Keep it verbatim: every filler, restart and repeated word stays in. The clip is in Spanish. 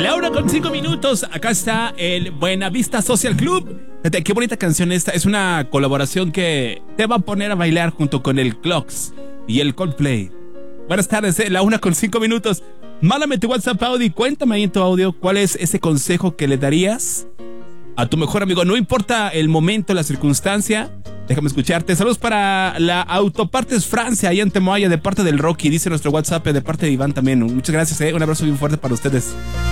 La una con cinco minutos. Acá está el Buenavista Social Club. Fíjate, qué bonita canción esta. Es una colaboración que te va a poner a bailar junto con el Clocks y el Coldplay. Buenas tardes, eh, la una con cinco minutos. Mándame tu WhatsApp audio y cuéntame ahí en tu audio cuál es ese consejo que le darías a tu mejor amigo. No importa el momento, la circunstancia. Déjame escucharte. Saludos para la Autopartes Francia, ahí en Temoaya, de parte del Rocky. Dice nuestro WhatsApp, de parte de Iván también. Muchas gracias, eh. Un abrazo bien fuerte para ustedes.